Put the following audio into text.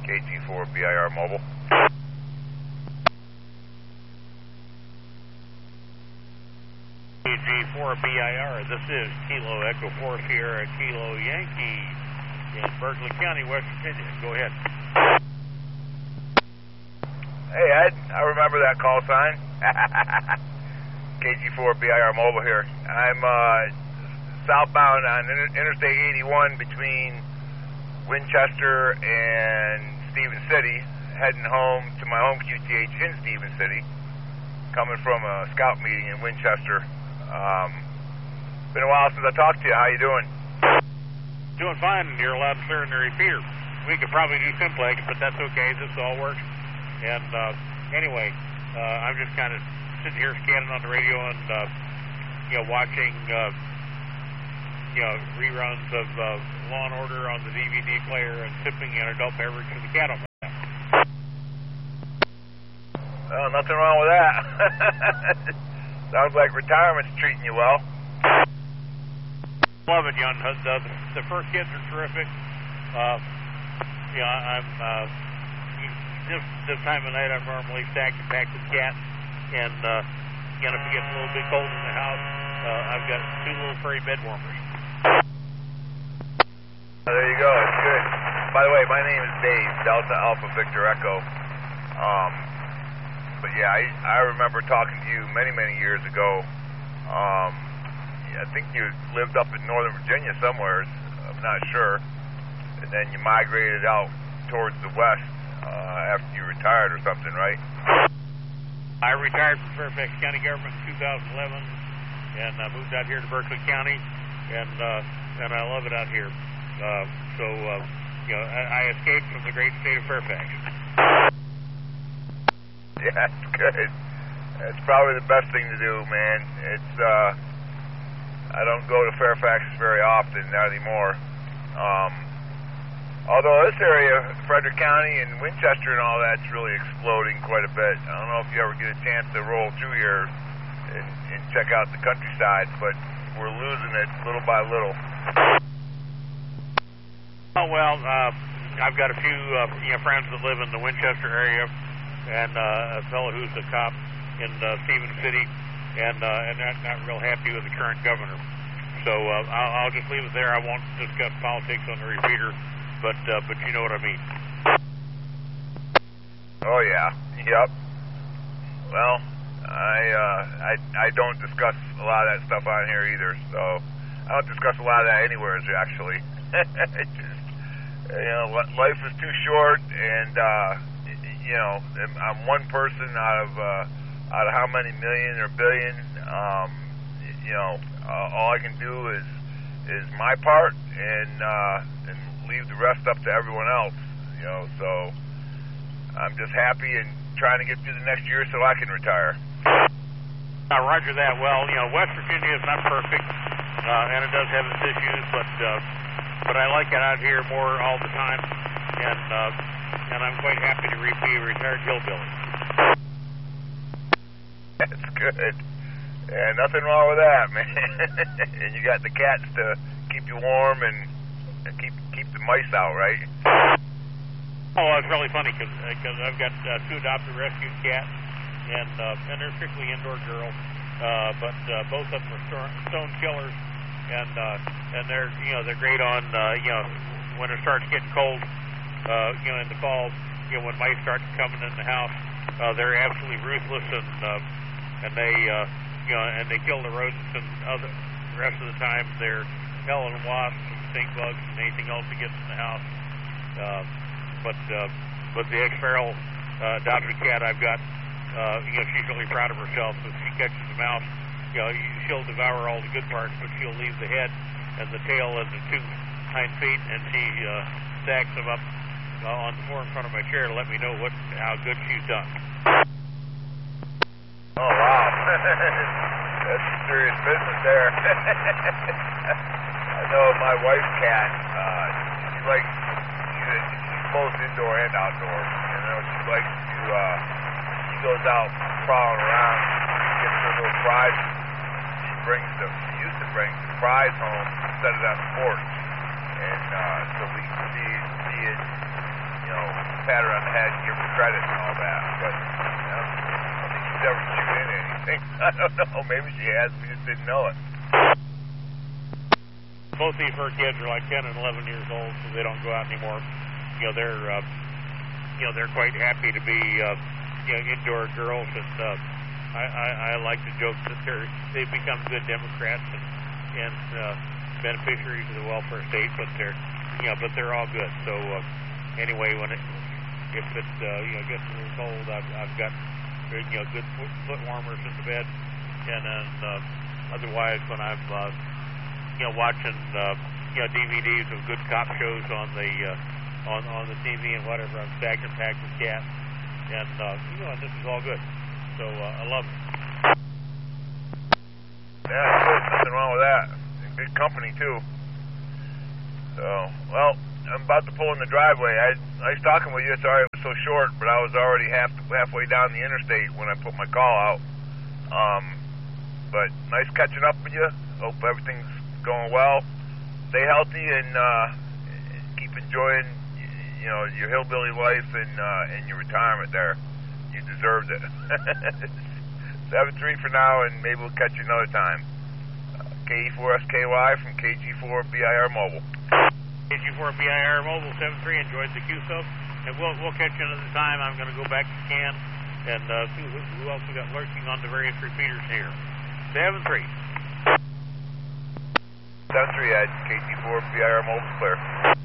KG4BIR Mobile. KG4BIR, this is Kilo Echo 4 Sierra Kilo Yankee in Berkeley County, West Virginia. Go ahead. Hey Ed, I remember that call sign. KG4BIR Mobile here. I'm southbound on Interstate 81 between Winchester and Stevens City, heading home to my home QTH in Stevens City, coming from a scout meeting in Winchester. Been a while since I talked to you. How you doing? Doing fine. You're loud and clear in the repeater. We could probably do simplex, but that's okay. This all works. And anyway, I'm just kind of sitting here scanning on the radio and watching reruns of Law and Order on the DVD player and sipping an adult beverage in the cattle. Well, nothing wrong with that. Sounds like retirement's treating you well. Love it, young. The first kids are terrific. I'm this time of night I'm normally stacked and packed with cats, and if it gets a little bit cold in the house, I've got 2 little furry bed warmers. There you go. It's good. By the way, my name is Dave, Delta Alpha Victor Echo. But yeah, I remember talking to you many, many years ago. I think you lived up in Northern Virginia somewhere. I'm not sure. And then you migrated out towards the west after you retired or something, right? I retired from Fairfax County government in 2011, and I moved out here to Berkeley County, and I love it out here. I escaped from the great state of Fairfax. Yeah, that's good. That's probably the best thing to do, man. It's I don't go to Fairfax very often, not anymore. Although this area, Frederick County and Winchester and all that's really exploding quite a bit. I don't know if you ever get a chance to roll through here and check out the countryside, but we're losing it little by little. Oh, well, I've got a few friends that live in the Winchester area, and a fellow who's a cop in Stevens City, and they're not real happy with the current governor. So I'll just leave it there. I won't discuss politics on the repeater, but you know what I mean. Oh yeah, yep. Well, I don't discuss a lot of that stuff on here either. So I don't discuss a lot of that anywhere actually. It just, life is too short, and I'm one person out of how many million or billion. All I can do is my part, and leave the rest up to everyone else. So I'm just happy and trying to get through the next year so I can retire. Roger that. Well, West Virginia is not perfect, and it does have its issues, but I like it out here more all the time, and I'm quite happy to be a retired hillbilly. That's good. And nothing wrong with that, man. And you got the cats to keep you warm and keep the mice out, right? Oh, it's really funny because I've got 2 adopted rescue cats, and they're strictly indoor girls, but both of them are stone killers, and they're great on when it starts getting cold, in the fall, when mice start coming in the house, they're absolutely ruthless, and they kill the rodents, and the rest of the time they're killing wasps and stink bugs and anything else that gets in the house. But the ex-feral adopted cat I've got, she's really proud of herself. If she catches a mouse, she'll devour all the good parts, but she'll leave the head and the tail and the 2 hind feet, and she stacks them up on the floor in front of my chair to let me know how good she's done. Oh, wow. That's some serious business there. I know my wife's cat, she's both indoor and outdoor. She likes to, she goes out prowling around, gets her little prize. She used to bring the prize home and set it on the porch. And so we can see it, pat her on the head and give her credit and all that. But I don't think she's ever chewed in anything. I don't know. Maybe she has. We just didn't know it. Both of her kids are like 10 and 11 years old, so they don't go out anymore. They're quite happy to be indoor girls, and I like to joke that they've become good Democrats and beneficiaries of the welfare state, but they're all good. So anyway, if it gets a little cold, I've got good foot warmers in the bed, and then otherwise when I'm watching DVDs of good cop shows on the TV and whatever, I'm stacked and packed with cats, and this is all good. So I love it. Yeah, good. Nothing wrong with that. And good company too. So, well, I'm about to pull in the driveway. I was talking with you. Sorry it was so short, but I was already halfway down the interstate when I put my call out. But nice catching up with you. Hope everything's going well. Stay healthy and keep enjoying, your hillbilly life and your retirement there. You deserved it. 7-3 for now, and maybe we'll catch you another time. KE4SKY from KG4BIR Mobile. KG4BIR Mobile 7-3 enjoyed the QSO, and we'll catch you another time. I'm going to go back to Can and see who else we got lurking on the various repeaters here. 7-3. 7-3 at KG4BIR Mobile clear.